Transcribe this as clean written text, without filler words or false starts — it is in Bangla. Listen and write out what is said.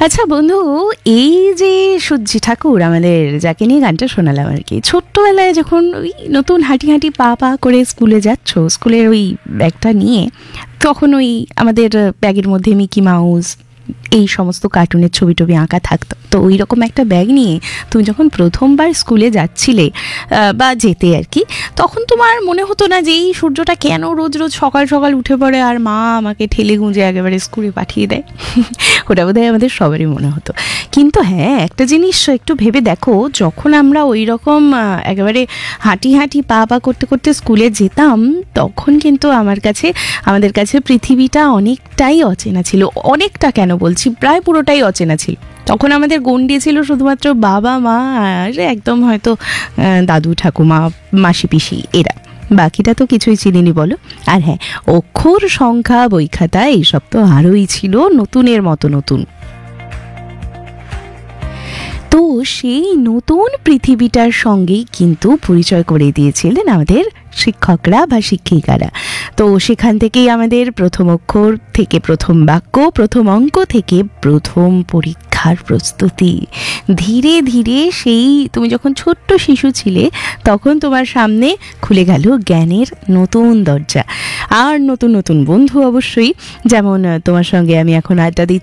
আচ্ছা বন্ধু, এই যে সূর্যি ঠাকুর আমাদের, যাকে নিয়ে গানটা শোনালাম আর কি, ছোট্টবেলায় যখন ওই নতুন হাঁটি হাঁটি পা পা করে স্কুলে যাচ্ছ, স্কুলের ওই ব্যাগটা নিয়ে, তখন ওই আমাদের ব্যাগের মধ্যে মিকি মাউস এই সমস্ত কার্টুনের ছবি টবি আঁকা থাকতো। তো ওই রকম একটা ব্যাগ নিয়ে তুমি যখন প্রথমবার স্কুলে যাচ্ছিলে বা যেতে আর কি, তখন তোমার মনে হতো না যে এই সূর্যটা কেন রোজ রোজ সকাল সকাল উঠে পড়ে আর মা আমাকে ঠেলে গুঁজে একেবারে স্কুলে পাঠিয়ে দেয়? ওটা বোধহয় আমাদের সবারই মনে হতো। কিন্তু হ্যাঁ, একটা জিনিস একটু ভেবে দেখো, যখন আমরা ওই রকম একেবারে হাঁটি হাঁটি পা পা করতে করতে স্কুলে যেতাম, তখন কিন্তু আমাদের কাছে পৃথিবীটা অনেকটাই অচেনা ছিল। অনেকটা কেন বলছি, প্রায় পুরোটাই অচেনা ছিল। তখন আমাদের গণ্ডি ছিল শুধুমাত্র বাবা মা আর একদম হয়তো দাদু ঠাকুমা মাসি পিসি, এরা। বাকিটা তো কিছুই চিনিনি বলো। আর হ্যাঁ, অক্ষর সংখ্যা বই খাতা এইসব তো আরোই ছিল নতুনের মতো নতুন। তো সেই নতুন পৃথিবীটার সঙ্গেই কিন্তু পরিচয় করে দিয়েছিলেন আমাদের শিক্ষকরা বা শিক্ষিকারা। তো সেখান থেকেই আমাদের প্রথম অক্ষর থেকে প্রথম বাক্য, প্রথম অঙ্ক থেকে প্রথম পরীক্ষার প্রস্তুতি। ধীরে ধীরে সেই তুমি যখন ছোট্ট শিশু ছিলে, তখন তোমার সামনে খুলে গেল জ্ঞানের নতুন দরজা। আর নতুন নতুন বন্ধু অবশ্যই, যেমন তোমার সঙ্গে আমি এখন আড্ডা দিচ্ছি।